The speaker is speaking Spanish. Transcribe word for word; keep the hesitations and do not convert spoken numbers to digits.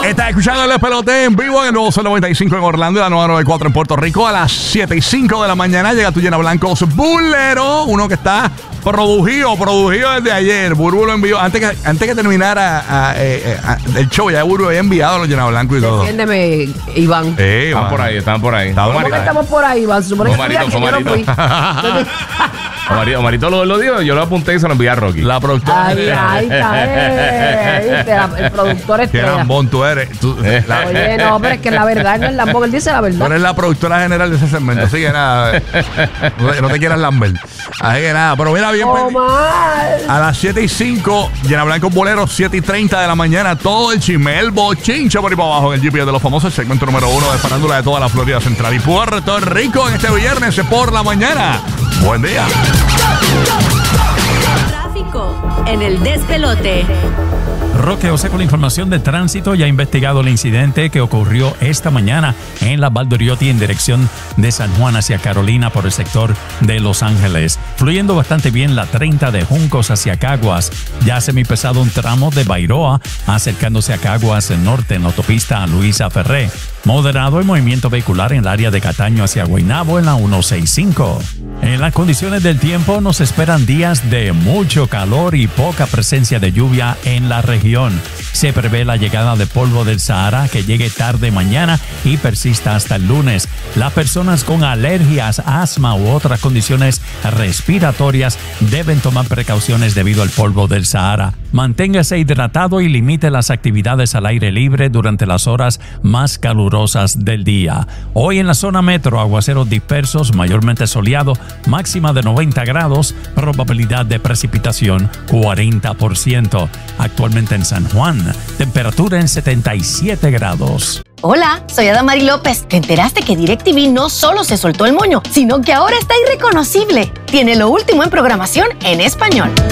Estás escuchando el Despelote en vivo en el nuevo Sol noventa y cinco en Orlando y la nueva noventa y cuatro en Puerto Rico. A las siete y cinco de la mañana llega tu Llena Blancos Bulero, uno que está producido, producido desde ayer. Burbu lo envió antes que, antes que terminara a, a, a, a, el show. Ya Burbu había enviado a los Llena Blancos y todo. Entiéndeme, Iván. Eh, están por ahí, están por ahí. ¿Cómo que estamos por ahí, Iván? Supone que Omarito, que yo no fui. Omarito, Omarito lo, lo dijo, yo lo apunté y se lo envié a Rocky. La productora. Ahí, ahí está, eh, ¿viste? La- el productor Qué estrella. lambón tú eres. Tú, la, Oye, no, pero es que la verdad no es lambón, él dice la tú verdad. eres la productora general de ese segmento. Así que nada, no, te- no te quieras lamber. Así que nada, pero mira bien. Omar. A las siete y cinco, Llena Blancos Boleros, siete y treinta de la mañana, todo el chisme, el bochincho por ahí para abajo en el G P S de los famosos, el segmento número uno de farándula de toda la Florida Central y Puerto Rico en este viernes por la mañana. Buen día. Tráfico en el Despelote. Roque José con la información de tránsito. Ya ha investigado el incidente que ocurrió esta mañana en la Valdoriotti en dirección de San Juan hacia Carolina por el sector de Los Ángeles. Fluyendo bastante bien la treinta de Juncos hacia Caguas. Ya semipesado un tramo de Bairoa acercándose a Caguas norte en la autopista Luisa Ferré. Moderado el movimiento vehicular en el área de Cataño hacia Guaynabo en la ciento sesenta y cinco. En las condiciones del tiempo nos esperan días de mucho calor y poca presencia de lluvia en la región. Se prevé la llegada de polvo del Sahara que llegue tarde mañana y persista hasta el lunes. Las personas con alergias, asma u otras condiciones respiratorias deben tomar precauciones debido al polvo del Sahara. Manténgase hidratado y limite las actividades al aire libre durante las horas más calurosas del día. Hoy en la zona metro, aguaceros dispersos, mayormente soleado, máxima de noventa grados, probabilidad de precipitación cuarenta por ciento. Actualmente en San Juan, temperatura en setenta y siete grados. Hola, soy Adamari López. ¿Te enteraste que DirecTV no solo se soltó el moño, sino que ahora está irreconocible? Tiene lo último en programación en español.